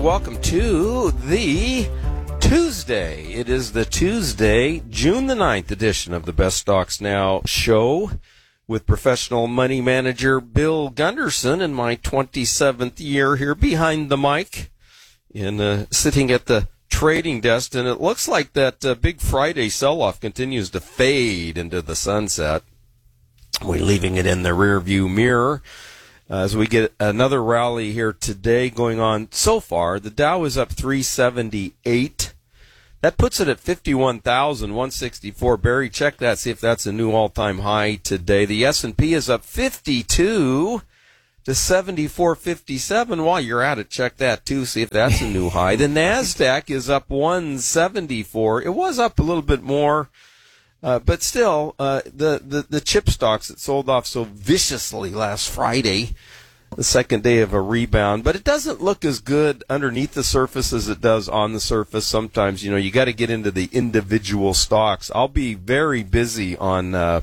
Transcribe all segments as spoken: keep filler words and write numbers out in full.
welcome to the Tuesday. It is the Tuesday, June the ninth edition of the Best Stocks Now show with professional money manager Bill Gunderson in my twenty-seventh year here behind the mic and uh, sitting at the trading desk. And it looks like that uh, big Friday sell-off continues to fade into the sunset. We're leaving it in the rearview mirror. Uh, as we get another rally here today going on so far, the Dow is up three seventy-eight. That puts it at fifty-one thousand one hundred sixty-four. Barry, check that, see if that's a new all-time high today. The S and P is up fifty-two to seventy-four fifty-seven. While you're at it, check that too, see if that's a new high. The NASDAQ is up one seventy-four. It was up a little bit more. Uh, but still, uh, the, the, the chip stocks that sold off so viciously last Friday, the second day of a rebound, but it doesn't look as good underneath the surface as it does on the surface. Sometimes, you know, you got to get into the individual stocks. I'll be very busy on, uh,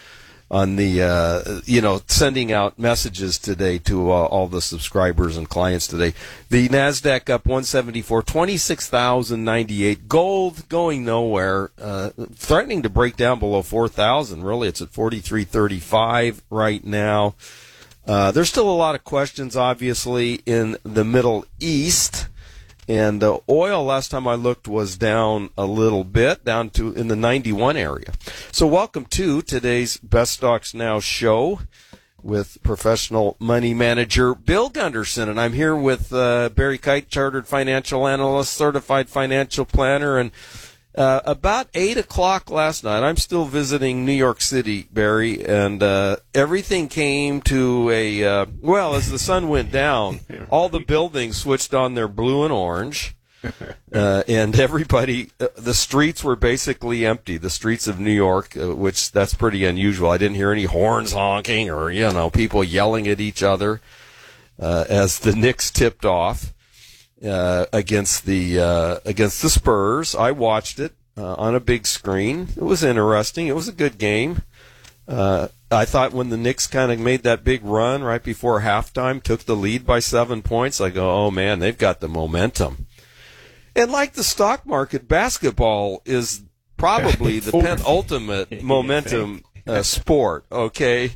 on the, uh, you know, sending out messages today to uh, all the subscribers and clients today. The NASDAQ up one seventy-four, twenty-six thousand ninety-eight. Gold going nowhere, uh, threatening to break down below four thousand. Really, it's at forty-three thirty-five right now. Uh, there's still a lot of questions, obviously, in the Middle East. And uh, oil, last time I looked, was down a little bit, down to in the ninety-one area. So welcome to today's Best Stocks Now show with professional money manager Bill Gunderson. And I'm here with uh, Barry Kite, chartered financial analyst, certified financial planner. And uh, about eight o'clock last night, I'm still visiting New York City, Barry, and uh, everything came to a, uh, well, as the sun went down, all the buildings switched on their blue and orange, uh, and everybody, uh, the streets were basically empty, the streets of New York, uh, which that's pretty unusual. I didn't hear any horns honking or, you know, people yelling at each other uh, as the Knicks tipped off. Uh, against the uh, against the Spurs. I watched it uh, on a big screen. It was interesting. It was a good game. Uh, I thought when the Knicks kind of made that big run right before halftime, took the lead by seven points, I go, oh man, they've got the momentum. And like the stock market, basketball is probably the penultimate momentum uh, sport, okay?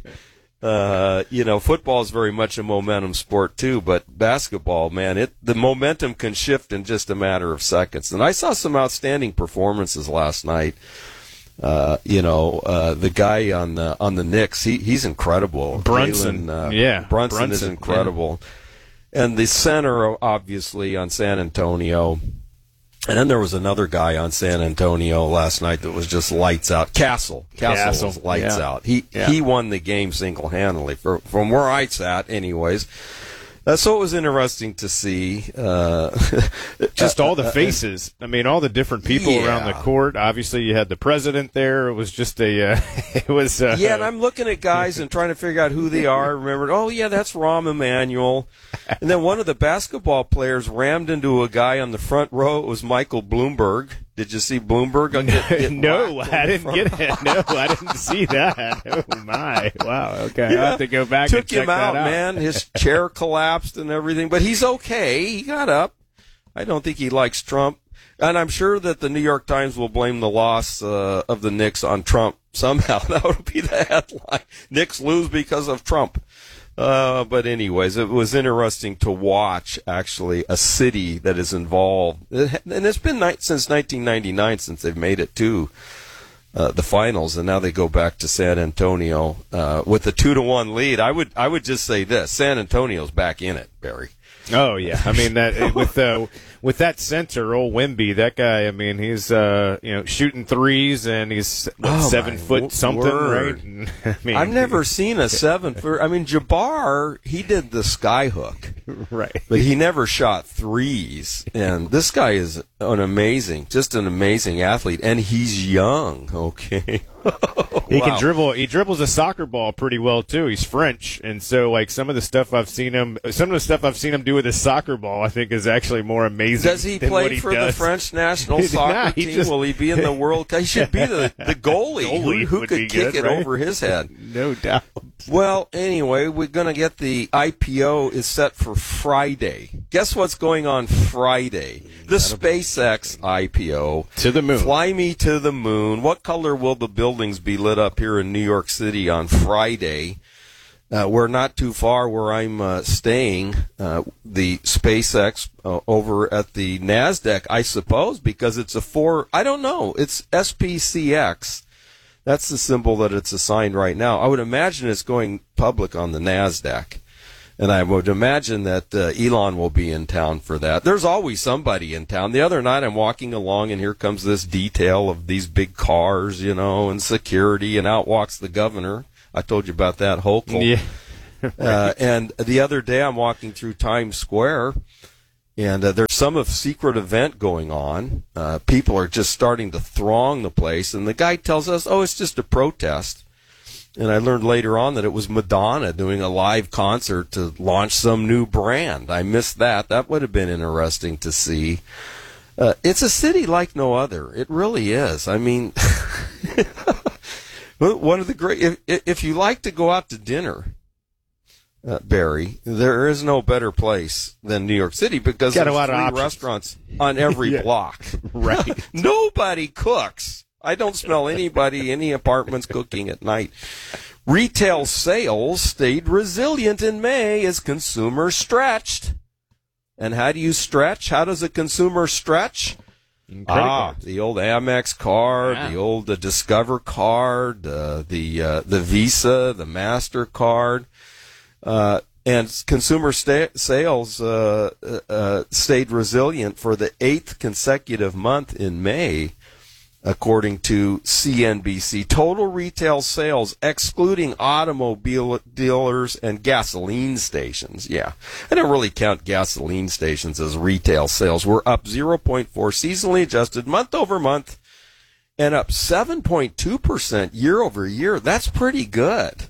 Uh, you know, football is very much a momentum sport too, but basketball, man, it, the momentum can shift in just a matter of seconds. And I saw some outstanding performances last night. Uh, you know, uh, the guy on the, on the Knicks, he, he's incredible. Brunson. Jalen, uh, yeah. Brunson, Brunson is incredible. Yeah. And the center, obviously, on San Antonio. And then there was another guy on San Antonio last night that was just lights out. Castle. Castle, Castle. was lights yeah. out. He yeah. he won the game single-handedly, for, from where I sat anyways. Uh, so it was interesting to see. Uh, just all the faces. I mean, all the different people yeah. around the court. Obviously, you had the president there. It was just a, uh, it was. Uh, yeah, and I'm looking at guys and trying to figure out who they are. Remembered, oh, yeah, that's Rahm Emanuel. And then one of the basketball players rammed into a guy on the front row. It was Michael Bloomberg. Did you see Bloomberg? Get, get no, I didn't get it. No, I didn't see that. Oh, my. Wow, okay. Yeah. I'll have to go back Took and check him out, that out. man. His chair collapsed and everything, but he's okay. He got up. I don't think he likes Trump. And I'm sure that the New York Times will blame the loss uh, of the Knicks on Trump somehow. That would be the headline. Knicks lose because of Trump. Uh, but anyways, it was interesting to watch, actually, a city that is involved. And it's been ni- since nineteen ninety-nine since they've made it to uh, the finals, and now they go back to San Antonio uh, with a two to one lead. I would I would just say this: San Antonio's back in it, Barry. Oh yeah, I mean that with uh, with that center, old Wemby, that guy. I mean, he's uh, you know shooting threes and he's what, oh, seven foot w- something, word. right? And, I mean, I've never seen a seven foot. I mean, Jabbar, he did the sky hook, right? But he never shot threes. And this guy is an amazing, just an amazing athlete, and he's young. Okay. He wow. can dribble. He dribbles a soccer ball pretty well too. He's French, and so like some of the stuff I've seen him, some of the stuff I've seen him do with his soccer ball, I think is actually more amazing. Does he than play what he for does. the French national soccer nah, he team? just, Will he be in the World Cup? He should be the the goalie, goalie who, who would could be kick good, it right? over his head. No doubt. Well, anyway, we're going to get the I P O is set for Friday. Guess what's going on Friday? The SpaceX I P O. To the moon. Fly me to the moon. What color will the buildings be lit up here in New York City on Friday? Uh, we're not too far where I'm uh, staying, uh, the SpaceX uh, over at the NASDAQ, I suppose, because it's a four, I don't know, it's S P C X. That's the symbol that it's assigned right now. I would imagine it's going public on the NASDAQ. And I would imagine that uh, Elon will be in town for that. There's always somebody in town. The other night I'm walking along and here comes this detail of these big cars, you know, and security, and out walks the governor. I told you about that, Hochul. Yeah. Right. uh, and the other day I'm walking through Times Square, and uh, there's some of secret event going on. Uh, people are just starting to throng the place, and the guy tells us, oh, it's just a protest. And I learned later on that it was Madonna doing a live concert to launch some new brand. I missed that. That would have been interesting to see. Uh, it's a city like no other. It really is. I mean, one of the great, if, if you like to go out to dinner, Uh, Barry, there is no better place than New York City because Got a there's lot of three options. restaurants on every Yeah. block. Right. Nobody cooks. I don't smell anybody, any apartments cooking at night. Retail sales stayed resilient in May as consumers stretched. And how do you stretch? How does a consumer stretch? Credit Ah, cards. the old Amex card, Yeah. the old uh, Discover card, uh, the uh, the Visa, the MasterCard. Uh, and consumer sta- sales uh, uh, stayed resilient for the eighth consecutive month in May, according to C N B C. Total retail sales, excluding automobile dealers and gasoline stations. Yeah, I don't really count gasoline stations as retail sales. We're up zero point four seasonally adjusted month over month, and up seven point two percent year over year. That's pretty good.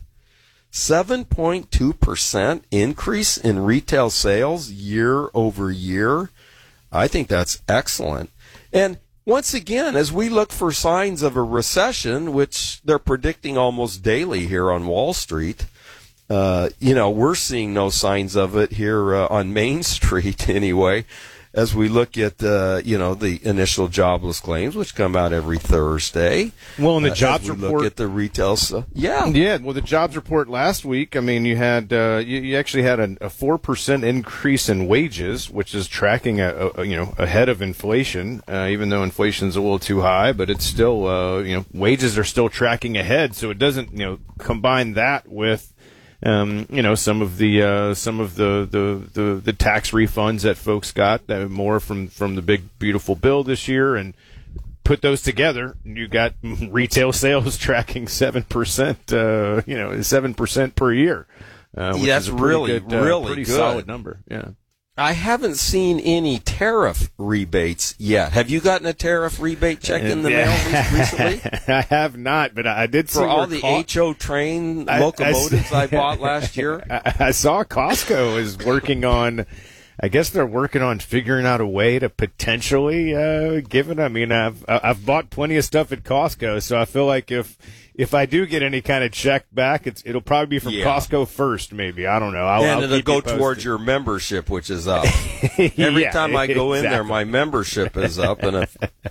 seven point two percent increase in retail sales year over year. I think that's excellent. And once again, as we look for signs of a recession, which they're predicting almost daily here on Wall Street, uh, you know, we're seeing no signs of it here uh, on Main Street anyway. As we look at, uh, you know, the initial jobless claims, which come out every Thursday. Well, in the uh, jobs as we report, look at the retail, so, yeah, yeah. Well, the jobs report last week. I mean, you had uh, you, you actually had a four percent increase in wages, which is tracking a, a you know ahead of inflation. Uh, even though inflation's a little too high, but it's still uh, you know wages are still tracking ahead. So it doesn't you know combine that with. Um, you know, some of the uh, some of the, the, the, the tax refunds that folks got, uh, more from, from the big beautiful bill this year, and put those together, you got retail sales tracking seven percent. Uh, you know, seven percent per year. Uh, which Yeah, is that's a pretty really, good, uh, really pretty good. solid number. Yeah. I haven't seen any tariff rebates yet. Have you gotten a tariff rebate check in the mail recently? I have not, but I did see For all where the Co- H O train I- I locomotives I, see- bought last year. I, I saw Costco is working on. I guess they're working on figuring out a way to potentially uh, give it. I mean, I've I've bought plenty of stuff at Costco, so I feel like if if I do get any kind of check back, it's it'll probably be from Yeah. Costco first. Maybe I don't know. I'll, And I'll it'll keep go you posted. towards your membership, which is up. Every Yeah, time I go in there, exactly. my membership is up, and a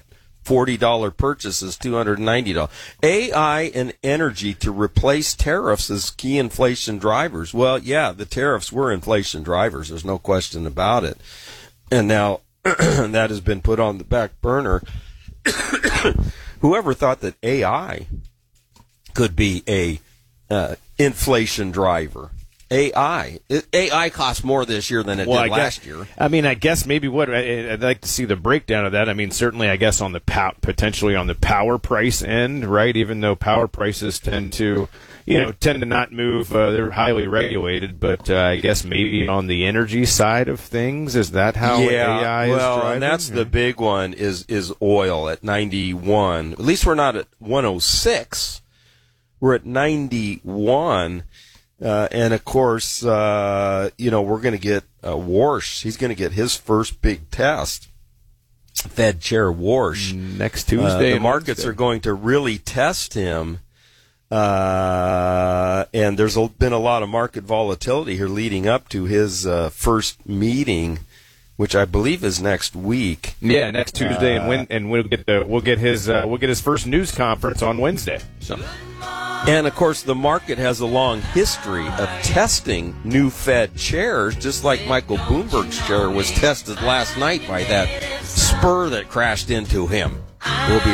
forty dollars purchase is two hundred ninety dollars. A I and energy to replace tariffs as key inflation drivers. Well, yeah, the tariffs were inflation drivers. There's no question about it. And now that has been put on the back burner. Whoever thought that A I could be a uh, inflation driver? A I. It, A I cost more this year than it Well, did I last guess, year. I mean, I guess maybe what I- I'd like to see the breakdown of that. I mean, certainly, I guess on the pow- potentially on the power price end, right? Even though power prices tend to, you know, tend to not move. Uh, they're highly regulated, but uh, I guess maybe on the energy side of things, is that how yeah, A I well, is driving? and that's the big one is is oil at ninety-one. At least we're not at one oh six. We're at ninety-one. Uh, and of course, uh, you know, we're going to get uh, Warsh. He's going to get his first big test. Fed Chair Warsh. next Uh, Tuesday. the and markets Wednesday. are going to really test him Uh, and there's a, been a lot of market volatility here leading up to his uh, first meeting, which I believe is next week. Yeah, next Tuesday, uh, and win, and we'll get the we'll get his uh, we'll get his first news conference on Wednesday. So. And of course, the market has a long history of testing new Fed chairs, just like Michael Bloomberg's chair was tested last night by that spur that crashed into him. We'll be